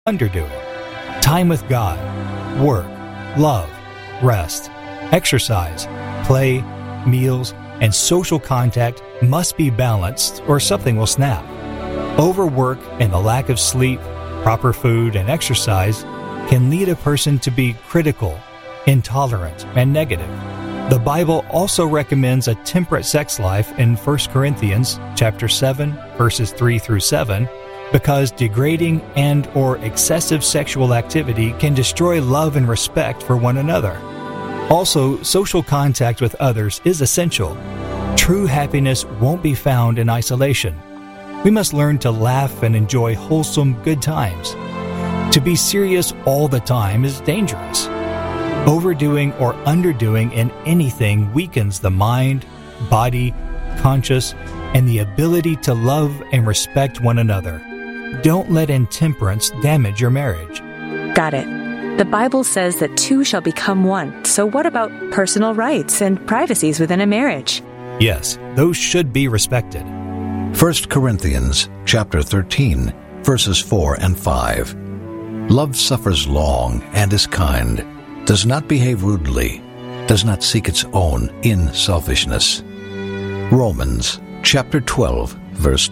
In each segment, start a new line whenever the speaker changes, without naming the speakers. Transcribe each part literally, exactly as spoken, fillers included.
underdoing. Time with God, work, love, rest, exercise, play, meals, and social contact must be balanced or something will snap. Overwork and the lack of sleep, proper food, and exercise can lead a person to be critical, intolerant, and negative. The Bible also recommends a temperate sex life in First Corinthians chapter seven, verses three through seven, because degrading and or excessive sexual activity can destroy love and respect for one another. Also, social contact with others is essential. True happiness won't be found in isolation. We must learn to laugh and enjoy wholesome good times. To be serious all the time is dangerous. Overdoing or underdoing in anything weakens the mind, body, conscience, and the ability to love and respect one another. Don't let intemperance damage your marriage.
Got it. The Bible says that two shall become one. So what about personal rights and privacies within a marriage?
Yes, those should be respected.
First Corinthians chapter thirteen, verses four and five. Love suffers long and is kind, does not behave rudely, does not seek its own in selfishness. Romans chapter twelve, verse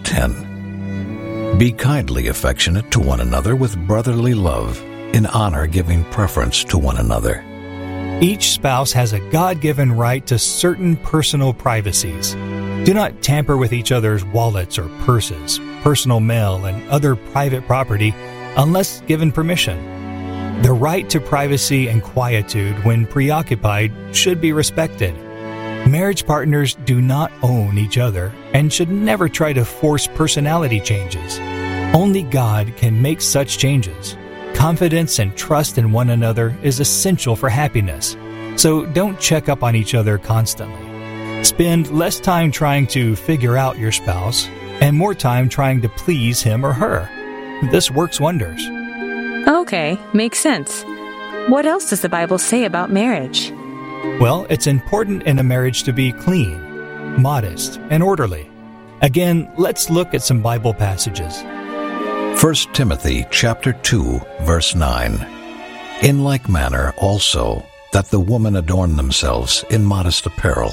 ten. Be kindly affectionate to one another with brotherly love, in honor giving preference to one another.
Each spouse has a God-given right to certain personal privacies. Do not tamper with each other's wallets or purses, personal mail, and other private property unless given permission. The right to privacy and quietude when preoccupied should be respected. Marriage partners do not own each other and should never try to force personality changes. Only God can make such changes. Confidence and trust in one another is essential for happiness, so don't check up on each other constantly. Spend less time trying to figure out your spouse and more time trying to please him or her. This works wonders.
Okay, makes sense. What else does the Bible say about marriage?
Well, it's important in a marriage to be clean, modest, and orderly. Again, let's look at some Bible passages.
First Timothy chapter two, verse nine. In like manner also, that the women adorn themselves in modest apparel.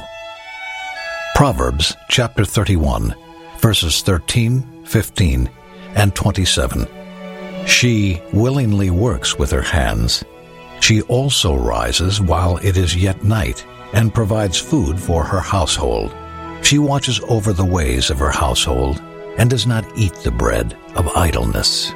Proverbs chapter thirty-one, verses thirteen, fifteen, and twenty-seven. She willingly works with her hands. She also rises while it is yet night, and provides food for her household. She watches over the ways of her household, and does not eat the bread of idleness.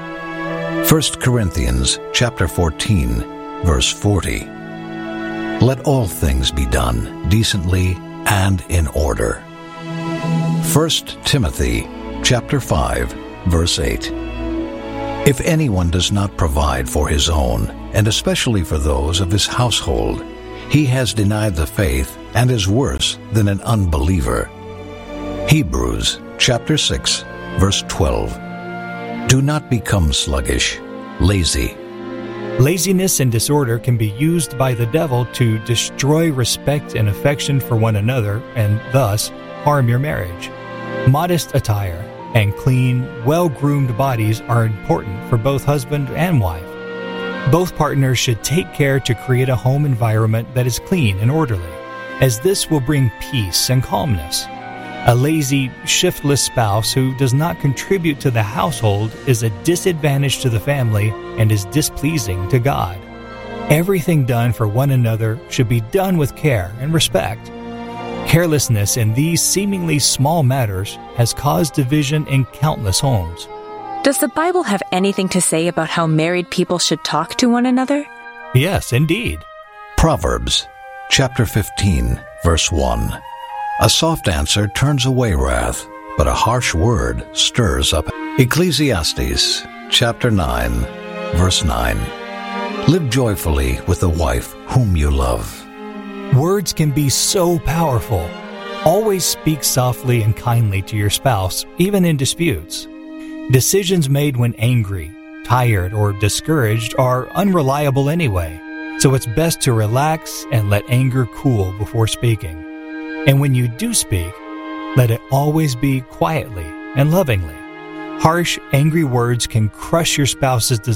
First Corinthians chapter fourteen, verse forty. Let all things be done decently and in order. First Timothy chapter five, verse eight. If anyone does not provide for his own, and especially for those of his household, he has denied the faith and is worse than an unbeliever. Hebrews chapter six, verse twelve. Do not become sluggish, lazy.
Laziness and disorder can be used by the devil to destroy respect and affection for one another and thus harm your marriage. Modest attire and clean, well-groomed bodies are important for both husband and wife. Both partners should take care to create a home environment that is clean and orderly, as this will bring peace and calmness. A lazy, shiftless spouse who does not contribute to the household is a disadvantage to the family and is displeasing to God. Everything done for one another should be done with care and respect. Carelessness in these seemingly small matters has caused division in countless homes.
Does the Bible have anything to say about how married people should talk to one another?
Yes, indeed.
Proverbs chapter fifteen, verse one. A soft answer turns away wrath, but a harsh word stirs up. Ecclesiastes chapter nine, verse nine. Live joyfully with the wife whom you love.
Words can be so powerful. Always speak softly and kindly to your spouse, even in disputes. Decisions made when angry, tired, or discouraged are unreliable anyway, so it's best to relax and let anger cool before speaking. And when you do speak, let it always be quietly and lovingly. Harsh, angry words can crush your spouse's desire